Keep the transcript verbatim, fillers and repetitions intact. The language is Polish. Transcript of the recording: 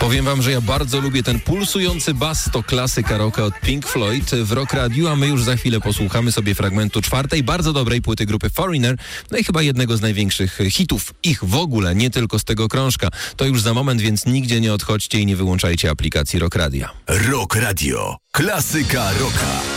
Powiem wam, że ja bardzo lubię ten pulsujący bas, to klasyka rocka od Pink Floyd w Rock Radio, a my już za chwilę posłuchamy sobie fragmentu czwartej, bardzo dobrej płyty grupy Foreigner, no i chyba jednego z największych hitów ich w ogóle, nie tylko z tego krążka. To już za moment, więc nigdzie nie odchodźcie i nie wyłączajcie aplikacji Rock Radia. Rock Radio. Klasyka rocka.